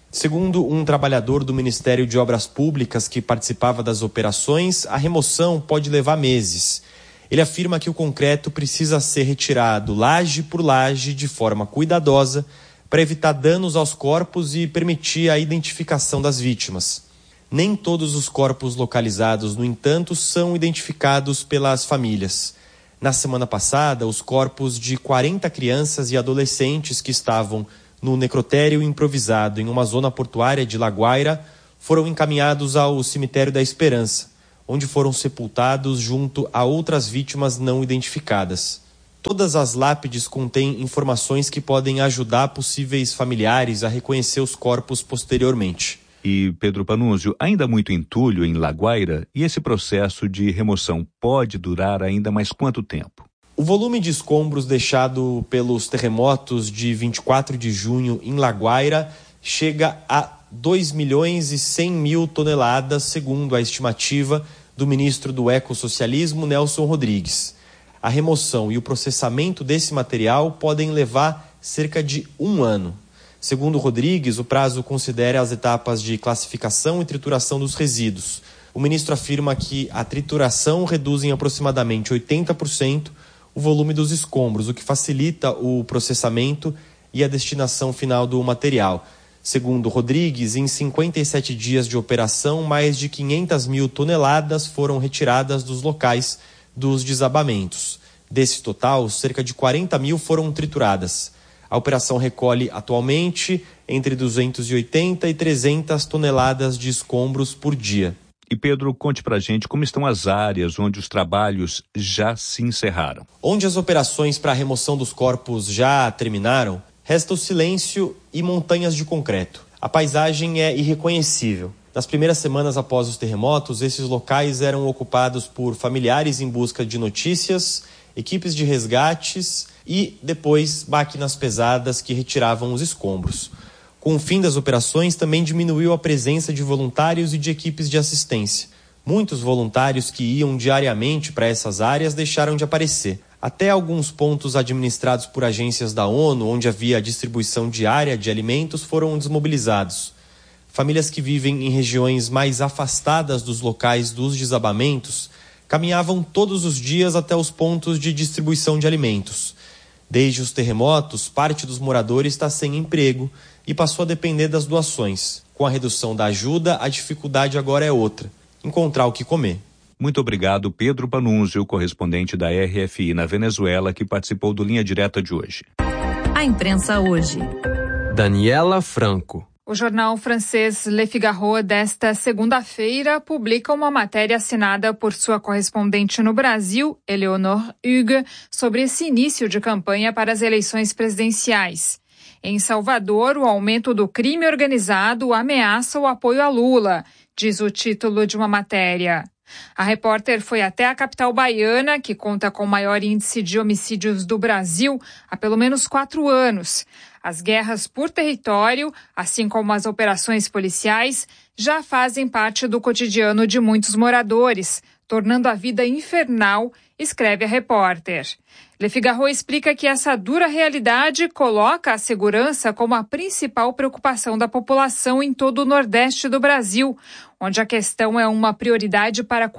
Segundo um trabalhador do Ministério de Obras Públicas que participava das operações, a remoção pode levar meses. Ele afirma que o concreto precisa ser retirado laje por laje de forma cuidadosa para evitar danos aos corpos e permitir a identificação das vítimas. Nem todos os corpos localizados, no entanto, são identificados pelas famílias. Na semana passada, os corpos de 40 crianças e adolescentes que estavam no necrotério improvisado em uma zona portuária de Laguaira foram encaminhados ao Cemitério da Esperança, onde foram sepultados junto a outras vítimas não identificadas. Todas as lápides contêm informações que podem ajudar possíveis familiares a reconhecer os corpos posteriormente. E, Pedro Panunzio, ainda muito entulho em Laguaira, e esse processo de remoção pode durar ainda mais quanto tempo? O volume de escombros deixado pelos terremotos de 24 de junho em Laguaira chega a 2.100.000 toneladas, segundo a estimativa do ministro do Ecossocialismo, Nelson Rodrigues. A remoção e o processamento desse material podem levar cerca de 1 ano. Segundo Rodrigues, o prazo considera as etapas de classificação e trituração dos resíduos. O ministro afirma que a trituração reduz em aproximadamente 80% o volume dos escombros, o que facilita o processamento e a destinação final do material. Segundo Rodrigues, em 57 dias de operação, mais de 500.000 toneladas foram retiradas dos locais dos desabamentos. Desse total, cerca de 40.000 foram trituradas. A operação recolhe atualmente entre 280 e 300 toneladas de escombros por dia. E Pedro, conte pra gente como estão as áreas onde os trabalhos já se encerraram. Onde as operações para a remoção dos corpos já terminaram, resta o silêncio e montanhas de concreto. A paisagem é irreconhecível. Nas primeiras semanas após os terremotos, esses locais eram ocupados por familiares em busca de notícias, equipes de resgates e, depois, máquinas pesadas que retiravam os escombros. Com o fim das operações, também diminuiu a presença de voluntários e de equipes de assistência. Muitos voluntários que iam diariamente para essas áreas deixaram de aparecer. Até alguns pontos administrados por agências da ONU, onde havia distribuição diária de alimentos, foram desmobilizados. Famílias que vivem em regiões mais afastadas dos locais dos desabamentos caminhavam todos os dias até os pontos de distribuição de alimentos. Desde os terremotos, parte dos moradores está sem emprego e passou a depender das doações. Com a redução da ajuda, a dificuldade agora é outra: encontrar o que comer. Muito obrigado, Pedro Panunzio, correspondente da RFI na Venezuela, que participou do Linha Direta de hoje. A imprensa hoje. Daniela Franco. O jornal francês Le Figaro desta segunda-feira publica uma matéria assinada por sua correspondente no Brasil, Eleonore Hugues, sobre esse início de campanha para as eleições presidenciais. Em Salvador, o aumento do crime organizado ameaça o apoio a Lula, diz o título de uma matéria. A repórter foi até a capital baiana, que conta com o maior índice de homicídios do Brasil há pelo menos 4 anos. As guerras por território, assim como as operações policiais, já fazem parte do cotidiano de muitos moradores, tornando a vida infernal, escreve a repórter. Le Figaro explica que essa dura realidade coloca a segurança como a principal preocupação da população em todo o Nordeste do Brasil, onde a questão é uma prioridade para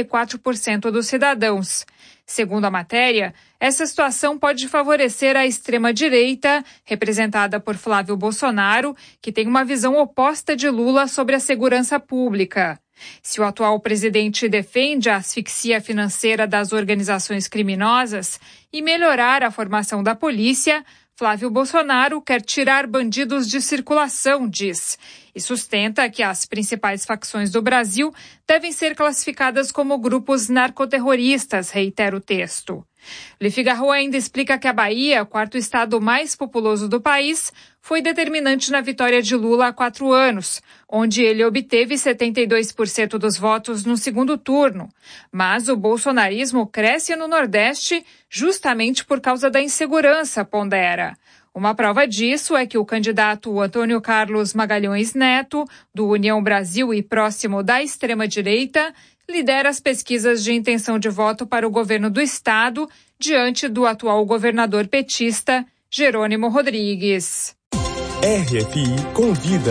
44% dos cidadãos. Segundo a matéria, essa situação pode favorecer a extrema-direita, representada por Flávio Bolsonaro, que tem uma visão oposta de Lula sobre a segurança pública. Se o atual presidente defende a asfixia financeira das organizações criminosas e melhorar a formação da polícia, Flávio Bolsonaro quer tirar bandidos de circulação, diz, e sustenta que as principais facções do Brasil devem ser classificadas como grupos narcoterroristas, reitera o texto. Le Figaro ainda explica que a Bahia, quarto estado mais populoso do país, foi determinante na vitória de Lula há 4 anos, onde ele obteve 72% dos votos no segundo turno. Mas o bolsonarismo cresce no Nordeste justamente por causa da insegurança, pondera. Uma prova disso é que o candidato Antônio Carlos Magalhães Neto, do União Brasil e próximo da extrema-direita, lidera as pesquisas de intenção de voto para o governo do estado, diante do atual governador petista, Jerônimo Rodrigues. RFI Convida.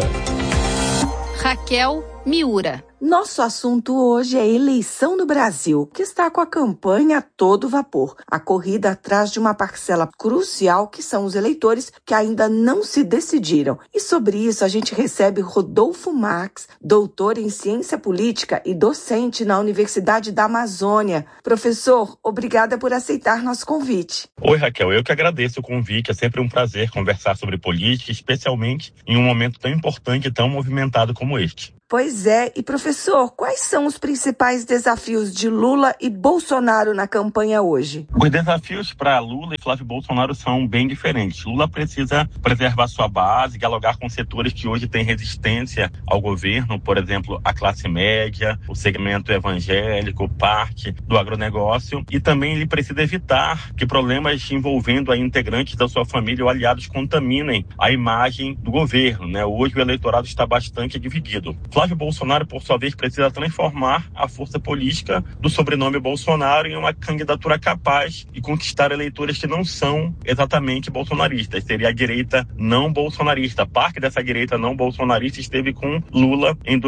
Raquel Miura. Nosso assunto hoje é a eleição no Brasil, que está com a campanha a todo vapor. A corrida atrás de uma parcela crucial, que são os eleitores que ainda não se decidiram. E sobre isso a gente recebe Rodolfo Marques, doutor em ciência política e docente na Universidade da Amazônia. Professor, obrigada por aceitar nosso convite. Oi, Raquel, eu que agradeço o convite. É sempre um prazer conversar sobre política, especialmente em um momento tão importante e tão movimentado como este. Pois é, e professor, quais são os principais desafios de Lula e Bolsonaro na campanha hoje? Os desafios para Lula e Flávio Bolsonaro são bem diferentes. Lula precisa preservar sua base, dialogar com setores que hoje têm resistência ao governo, por exemplo, a classe média, o segmento evangélico, parte do agronegócio, e também ele precisa evitar que problemas envolvendo aí integrantes da sua família ou aliados contaminem a imagem do governo, né? Hoje o eleitorado está bastante dividido. Flávio Bolsonaro, por sua vez, precisa transformar a força política do sobrenome Bolsonaro em uma candidatura capaz de conquistar eleitores que não são exatamente bolsonaristas. Seria a direita não bolsonarista. Parte dessa direita não bolsonarista esteve com Lula em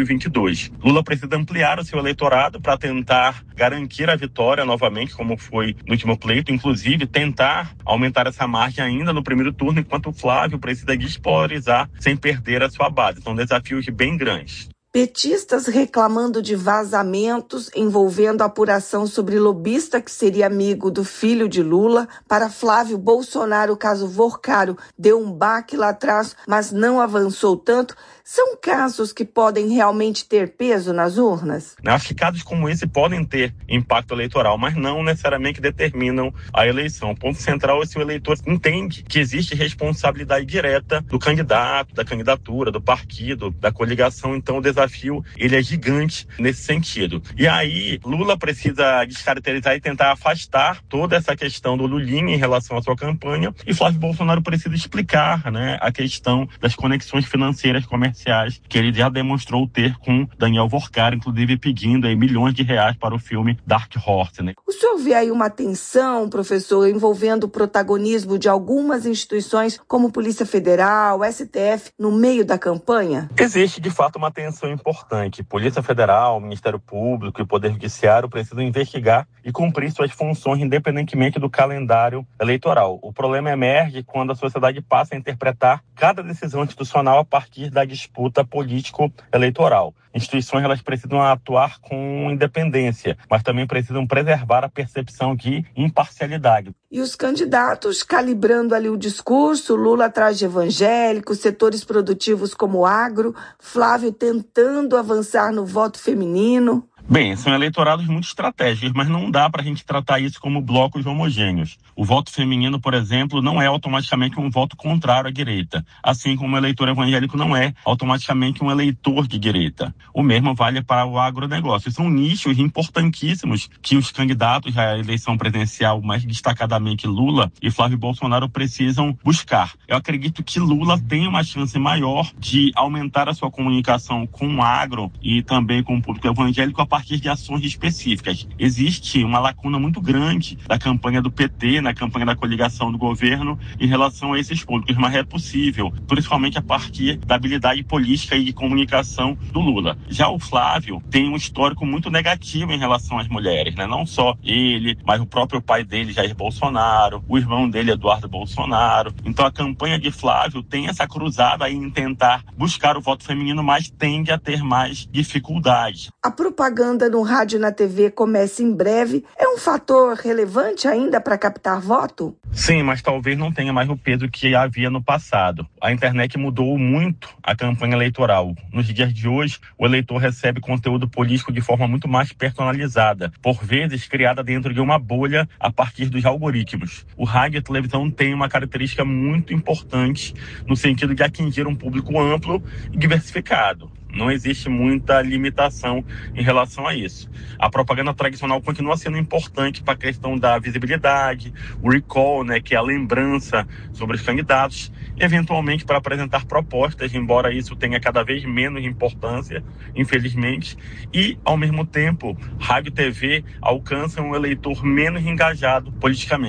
2022. Lula precisa ampliar o seu eleitorado para tentar garantir a vitória novamente, como foi no último pleito, inclusive tentar aumentar essa margem ainda no primeiro turno, enquanto o Flávio precisa despolarizar sem perder a sua base. São desafios bem grandes. Petistas reclamando de vazamentos envolvendo a apuração sobre lobista que seria amigo do filho de Lula. Para Flávio Bolsonaro, o caso Vorcaro deu um baque lá atrás, mas não avançou tanto. São casos que podem realmente ter peso nas urnas? Acho que casos como esse podem ter impacto eleitoral, mas não necessariamente determinam a eleição. O ponto central é se o eleitor entende que existe responsabilidade direta do candidato, da candidatura, do partido, da coligação. Então o desafio ele é gigante nesse sentido. E aí Lula precisa descaracterizar e tentar afastar toda essa questão do Lulinha em relação à sua campanha, e Flávio Bolsonaro precisa explicar, né, a questão das conexões financeiras comerciais que ele já demonstrou ter com Daniel Vorcaro, inclusive pedindo aí milhões de reais para o filme Dark Horse, né? O senhor vê aí uma tensão, professor, envolvendo o protagonismo de algumas instituições como Polícia Federal, STF, no meio da campanha? Existe, de fato, uma tensão importante. Polícia Federal, Ministério Público e Poder Judiciário precisam investigar e cumprir suas funções independentemente do calendário eleitoral. O problema emerge quando a sociedade passa a interpretar cada decisão institucional a partir da disputa político-eleitoral. Instituições elas precisam atuar com independência, mas também precisam preservar a percepção de imparcialidade. E os candidatos calibrando ali o discurso, Lula atrás de evangélicos, setores produtivos como o agro, Flávio tentando avançar no voto feminino. Bem, são eleitorados muito estratégicos, mas não dá para a gente tratar isso como blocos homogêneos. O voto feminino, por exemplo, não é automaticamente um voto contrário à direita, assim como o eleitor evangélico não é automaticamente um eleitor de direita. O mesmo vale para o agronegócio. São nichos importantíssimos que os candidatos à eleição presidencial, mais destacadamente Lula e Flávio Bolsonaro, precisam buscar. Eu acredito que Lula tem uma chance maior de aumentar a sua comunicação com o agro e também com o público evangélico a partir de ações específicas. Existe uma lacuna muito grande da campanha do PT, na campanha da coligação do governo, em relação a esses públicos, mas é possível, principalmente a partir da habilidade política e de comunicação do Lula. Já o Flávio tem um histórico muito negativo em relação às mulheres, né? Não só ele, mas o próprio pai dele, Jair Bolsonaro, o irmão dele, Eduardo Bolsonaro. Então a campanha de Flávio tem essa cruzada aí em tentar buscar o voto feminino, mas tende a ter mais dificuldades. A propaganda no rádio e na TV começa em breve. É um fator relevante ainda para captar voto? Sim, mas talvez não tenha mais o peso que havia no passado. A internet mudou muito a campanha eleitoral. Nos dias de hoje, o eleitor recebe conteúdo político de forma muito mais personalizada, por vezes criada dentro de uma bolha a partir dos algoritmos. O rádio e a televisão têm uma característica muito importante no sentido de atingir um público amplo e diversificado. Não existe muita limitação em relação a isso. A propaganda tradicional continua sendo importante para a questão da visibilidade, o recall, né, que é a lembrança sobre os candidatos, eventualmente para apresentar propostas, embora isso tenha cada vez menos importância, infelizmente, e, ao mesmo tempo, rádio e TV alcançam um eleitor menos engajado politicamente. É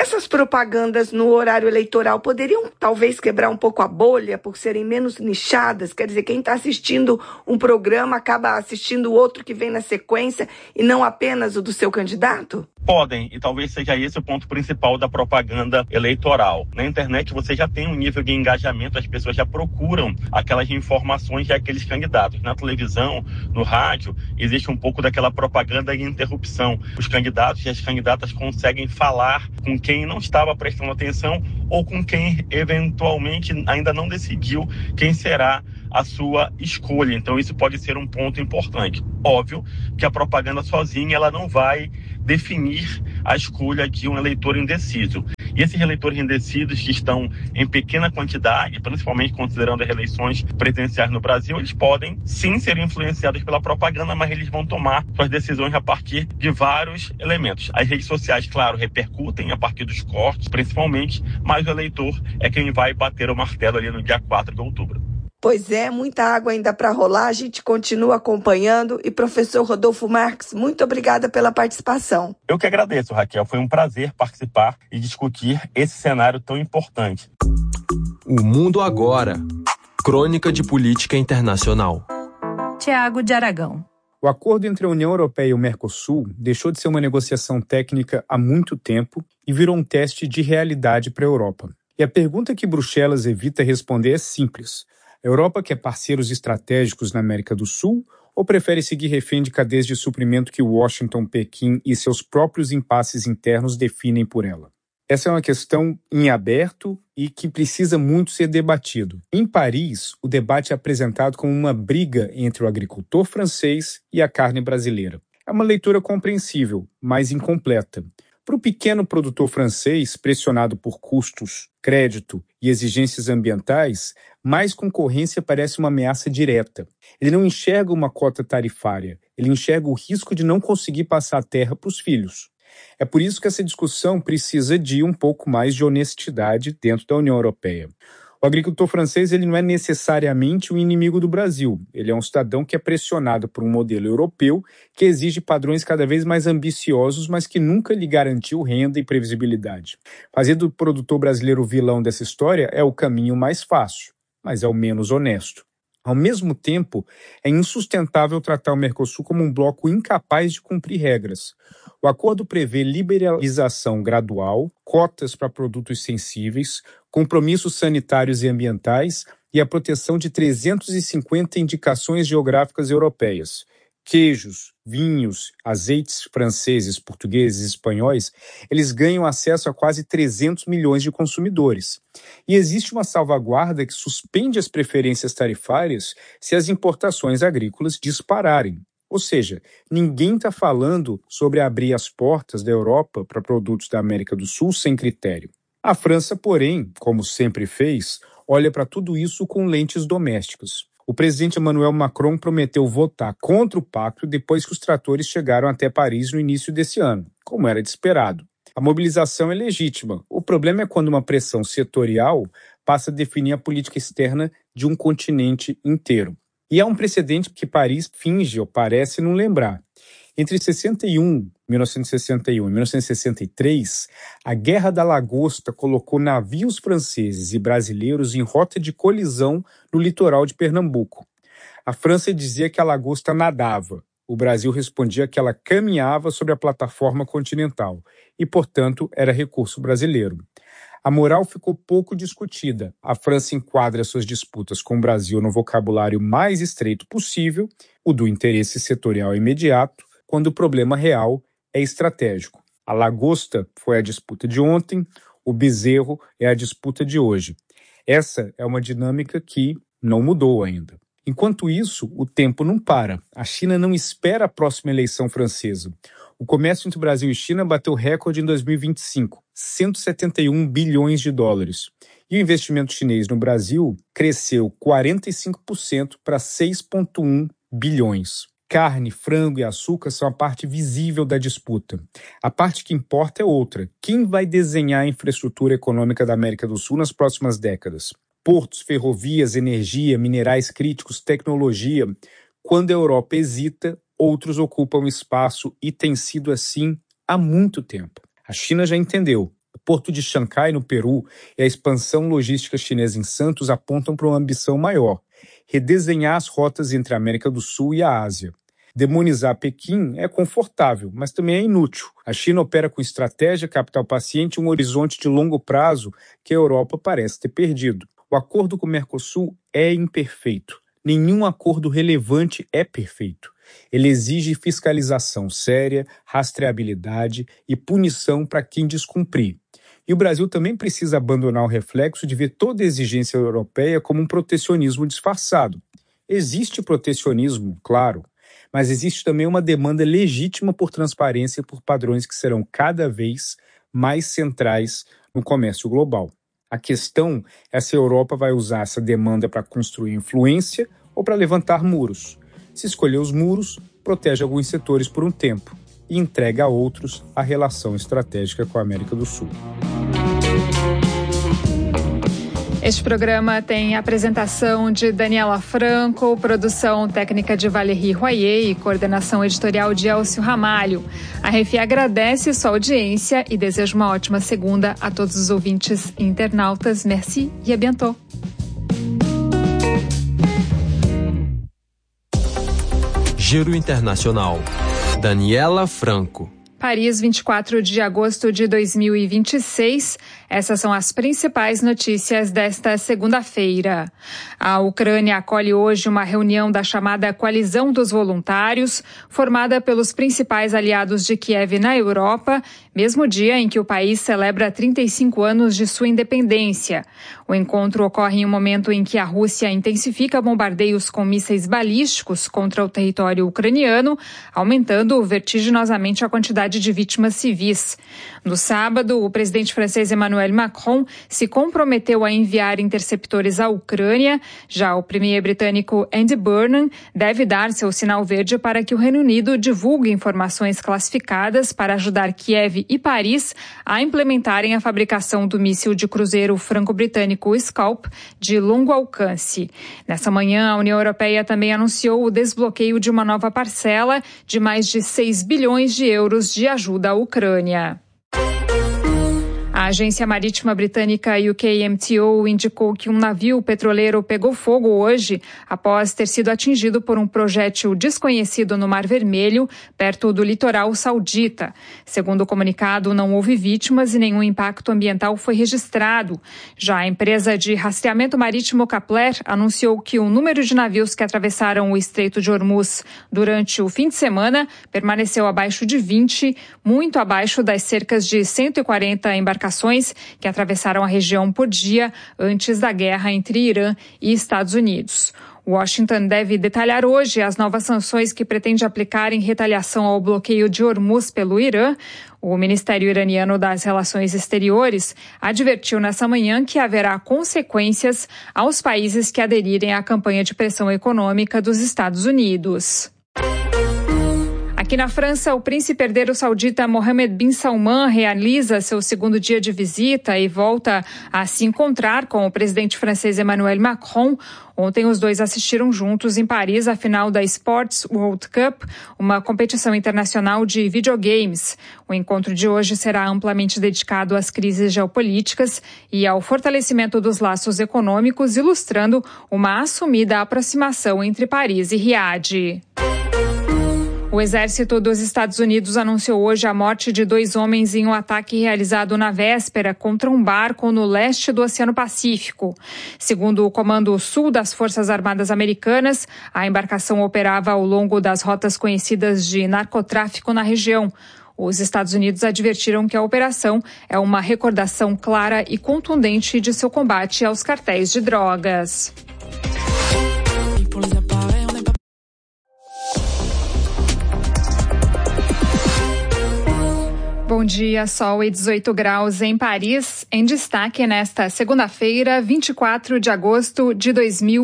essas propagandas no horário eleitoral poderiam talvez quebrar um pouco a bolha por serem menos nichadas? Quer dizer, quem está assistindo um programa acaba assistindo o outro que vem na sequência e não apenas o do seu candidato? Podem, e talvez seja esse o ponto principal da propaganda eleitoral. Na internet você já tem um nível de engajamento, as pessoas já procuram aquelas informações de aqueles candidatos. Na televisão, no rádio, existe um pouco daquela propaganda e interrupção. Os candidatos e as candidatas conseguem falar com quem não estava prestando atenção ou com quem eventualmente ainda não decidiu quem será a sua escolha. Então isso pode ser um ponto importante. Óbvio que a propaganda sozinha ela não vai definir a escolha de um eleitor indeciso. E esses eleitores indecisos que estão em pequena quantidade, principalmente considerando as eleições presidenciais no Brasil, eles podem sim ser influenciados pela propaganda, mas eles vão tomar suas decisões a partir de vários elementos. As redes sociais, claro, repercutem a partir dos cortes, principalmente, mas o eleitor é quem vai bater o martelo ali no dia 4 de outubro. Pois é, muita água ainda para rolar, a gente continua acompanhando. E professor Rodolfo Marques, muito obrigada pela participação. Eu que agradeço, Raquel. Foi um prazer participar e discutir esse cenário tão importante. O Mundo Agora. Crônica de Política Internacional. Tiago de Aragão. O acordo entre a União Europeia e o Mercosul deixou de ser uma negociação técnica há muito tempo e virou um teste de realidade para a Europa. E a pergunta que Bruxelas evita responder é simples. A Europa quer parceiros estratégicos na América do Sul ou prefere seguir refém de cadeias de suprimento que Washington, Pequim e seus próprios impasses internos definem por ela? Essa é uma questão em aberto e que precisa muito ser debatido. Em Paris, o debate é apresentado como uma briga entre o agricultor francês e a carne brasileira. É uma leitura compreensível, mas incompleta. Para o pequeno produtor francês, pressionado por custos, crédito e exigências ambientais, mais concorrência parece uma ameaça direta. Ele não enxerga uma cota tarifária, ele enxerga o risco de não conseguir passar a terra para os filhos. É por isso que essa discussão precisa de um pouco mais de honestidade dentro da União Europeia. O agricultor francês ele não é necessariamente o inimigo do Brasil. Ele é um cidadão que é pressionado por um modelo europeu que exige padrões cada vez mais ambiciosos, mas que nunca lhe garantiu renda e previsibilidade. Fazer do produtor brasileiro o vilão dessa história é o caminho mais fácil, mas é o menos honesto. Ao mesmo tempo, é insustentável tratar o Mercosul como um bloco incapaz de cumprir regras. O acordo prevê liberalização gradual, cotas para produtos sensíveis, compromissos sanitários e ambientais e a proteção de 350 indicações geográficas europeias. Queijos, vinhos, azeites franceses, portugueses e espanhóis, eles ganham acesso a quase 300 milhões de consumidores. E existe uma salvaguarda que suspende as preferências tarifárias se as importações agrícolas dispararem. Ou seja, ninguém está falando sobre abrir as portas da Europa para produtos da América do Sul sem critério. A França, porém, como sempre fez, olha para tudo isso com lentes domésticas. O presidente Emmanuel Macron prometeu votar contra o pacto depois que os tratores chegaram até Paris no início desse ano, como era de esperado. A mobilização é legítima. O problema é quando uma pressão setorial passa a definir a política externa de um continente inteiro. E há um precedente que Paris finge ou parece não lembrar. Entre 1961 e 1963, a Guerra da Lagosta colocou navios franceses e brasileiros em rota de colisão no litoral de Pernambuco. A França dizia que a lagosta nadava. O Brasil respondia que ela caminhava sobre a plataforma continental e, portanto, era recurso brasileiro. A moral ficou pouco discutida. A França enquadra suas disputas com o Brasil no vocabulário mais estreito possível, o do interesse setorial imediato, quando o problema real é estratégico. A lagosta foi a disputa de ontem, o bezerro é a disputa de hoje. Essa é uma dinâmica que não mudou ainda. Enquanto isso, o tempo não para. A China não espera a próxima eleição francesa. O comércio entre Brasil e China bateu recorde em 2025, 171 bilhões de dólares. E o investimento chinês no Brasil cresceu 45% para 6,1 bilhões. Carne, frango e açúcar são a parte visível da disputa. A parte que importa é outra. Quem vai desenhar a infraestrutura econômica da América do Sul nas próximas décadas? Portos, ferrovias, energia, minerais críticos, tecnologia. Quando a Europa hesita, outros ocupam espaço e tem sido assim há muito tempo. A China já entendeu. O porto de Xangai, no Peru, e a expansão logística chinesa em Santos apontam para uma ambição maior: redesenhar as rotas entre a América do Sul e a Ásia. Demonizar Pequim é confortável, mas também é inútil. A China opera com estratégia, capital paciente e um horizonte de longo prazo que a Europa parece ter perdido. O acordo com o Mercosul é imperfeito. Nenhum acordo relevante é perfeito. Ele exige fiscalização séria, rastreabilidade e punição para quem descumprir. E o Brasil também precisa abandonar o reflexo de ver toda a exigência europeia como um protecionismo disfarçado. Existe protecionismo, claro, mas existe também uma demanda legítima por transparência e por padrões que serão cada vez mais centrais no comércio global. A questão é se a Europa vai usar essa demanda para construir influência ou para levantar muros. Se escolher os muros, protege alguns setores por um tempo e entrega a outros a relação estratégica com a América do Sul. Este programa tem apresentação de Daniela Franco, produção técnica de Valérie Royer e coordenação editorial de Elcio Ramalho. A RFI agradece sua audiência e deseja uma ótima segunda a todos os ouvintes e internautas. Merci e à bientôt. Giro Internacional. Daniela Franco. Paris, 24 de agosto de 2026. Essas são as principais notícias desta segunda-feira. A Ucrânia acolhe hoje uma reunião da chamada Coalizão dos Voluntários, formada pelos principais aliados de Kiev na Europa, mesmo dia em que o país celebra 35 anos de sua independência. O encontro ocorre em um momento em que a Rússia intensifica bombardeios com mísseis balísticos contra o território ucraniano, aumentando vertiginosamente a quantidade de vítimas civis. No sábado, o presidente francês Emmanuel Macron se comprometeu a enviar interceptores à Ucrânia. Já o premier britânico Andy Burnham deve dar seu sinal verde para que o Reino Unido divulgue informações classificadas para ajudar Kiev e Paris a implementarem a fabricação do míssil de cruzeiro franco-britânico Scalp de longo alcance. Nessa manhã, a União Europeia também anunciou o desbloqueio de uma nova parcela de mais de 6 bilhões de euros de ajuda à Ucrânia. A agência marítima britânica UKMTO indicou que um navio petroleiro pegou fogo hoje após ter sido atingido por um projétil desconhecido no Mar Vermelho, perto do litoral saudita. Segundo o comunicado, não houve vítimas e nenhum impacto ambiental foi registrado. Já a empresa de rastreamento marítimo Kepler anunciou que o número de navios que atravessaram o Estreito de Hormuz durante o fim de semana permaneceu abaixo de 20, muito abaixo das cerca de 140 embarcações que atravessaram a região por dia antes da guerra entre Irã e Estados Unidos. Washington deve detalhar hoje as novas sanções que pretende aplicar em retaliação ao bloqueio de Hormuz pelo Irã. O Ministério Iraniano das Relações Exteriores advertiu nessa manhã que haverá consequências aos países que aderirem à campanha de pressão econômica dos Estados Unidos. Aqui na França, o príncipe herdeiro saudita Mohammed bin Salman realiza seu segundo dia de visita e volta a se encontrar com o presidente francês Emmanuel Macron. Ontem, os dois assistiram juntos em Paris à final da Sports World Cup, uma competição internacional de videogames. O encontro de hoje será amplamente dedicado às crises geopolíticas e ao fortalecimento dos laços econômicos, ilustrando uma assumida aproximação entre Paris e Riad. O exército dos Estados Unidos anunciou hoje a morte de 2 homens em um ataque realizado na véspera contra um barco no leste do Oceano Pacífico. Segundo o Comando Sul das Forças Armadas Americanas, a embarcação operava ao longo das rotas conhecidas de narcotráfico na região. Os Estados Unidos advertiram que a operação é uma recordação clara e contundente de seu combate aos cartéis de drogas. Bom dia, sol e 18 graus em Paris. Em destaque nesta segunda-feira, 24 de agosto de 2020.